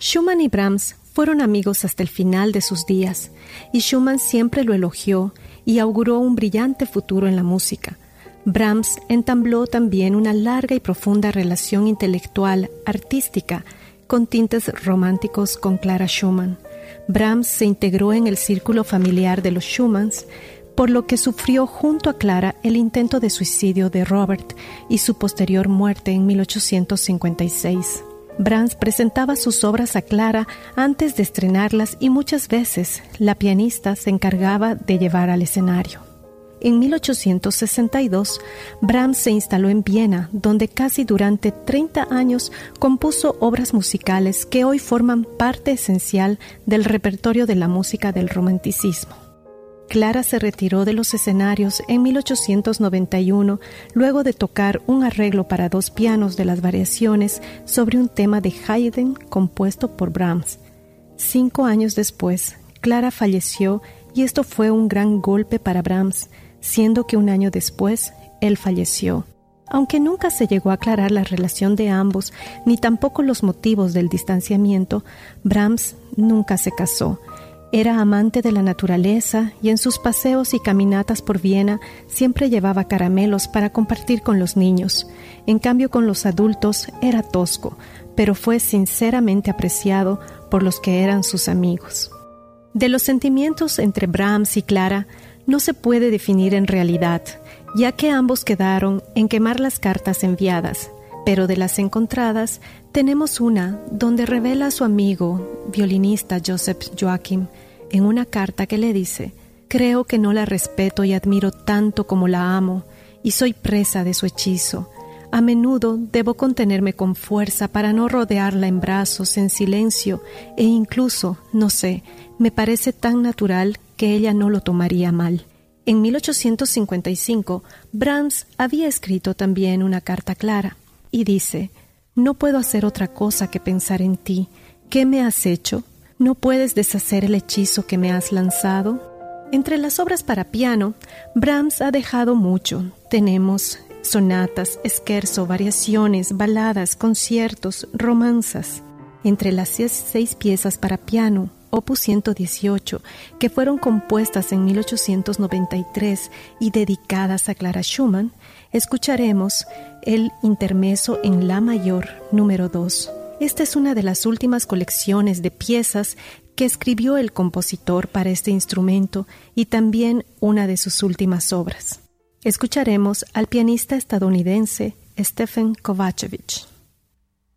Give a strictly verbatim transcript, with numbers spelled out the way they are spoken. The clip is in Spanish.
Schumann y Brahms fueron amigos hasta el final de sus días, y Schumann siempre lo elogió y auguró un brillante futuro en la música. Brahms entabló también una larga y profunda relación intelectual, artística, con tintes románticos con Clara Schumann. Brahms se integró en el círculo familiar de los Schumanns, por lo que sufrió junto a Clara el intento de suicidio de Robert y su posterior muerte en mil ochocientos cincuenta y seis. Brahms presentaba sus obras a Clara antes de estrenarlas y muchas veces la pianista se encargaba de llevar al escenario. En mil ochocientos sesenta y dos, Brahms se instaló en Viena, donde casi durante treinta años compuso obras musicales que hoy forman parte esencial del repertorio de la música del romanticismo. Clara se retiró de los escenarios en mil ochocientos noventa y uno, luego de tocar un arreglo para dos pianos de las variaciones sobre un tema de Haydn compuesto por Brahms. Cinco años después, Clara falleció y esto fue un gran golpe para Brahms, siendo que un año después, él falleció. Aunque nunca se llegó a aclarar la relación de ambos, ni tampoco los motivos del distanciamiento, Brahms nunca se casó. Era amante de la naturaleza y en sus paseos y caminatas por Viena siempre llevaba caramelos para compartir con los niños. En cambio, con los adultos era tosco, pero fue sinceramente apreciado por los que eran sus amigos. De los sentimientos entre Brahms y Clara, no se puede definir en realidad, ya que ambos quedaron en quemar las cartas enviadas, pero de las encontradas tenemos una donde revela a su amigo, violinista Joseph Joachim, en una carta que le dice: «Creo que no la respeto y admiro tanto como la amo, y soy presa de su hechizo. A menudo debo contenerme con fuerza para no rodearla en brazos, en silencio, e incluso, no sé, me parece tan natural que ella no lo tomaría mal». En mil ochocientos cincuenta y cinco, Brahms había escrito también una carta clara, y dice: «No puedo hacer otra cosa que pensar en ti. ¿Qué me has hecho? ¿No puedes deshacer el hechizo que me has lanzado?». Entre las obras para piano, Brahms ha dejado mucho. Tenemos sonatas, scherzo, variaciones, baladas, conciertos, romanzas. Entre las seis piezas para piano, opus ciento dieciocho, que fueron compuestas en mil ochocientos noventa y tres y dedicadas a Clara Schumann, escucharemos el intermezzo en la mayor número dos. Esta es una de las últimas colecciones de piezas que escribió el compositor para este instrumento y también una de sus últimas obras. Escucharemos al pianista estadounidense Stephen Kovačević.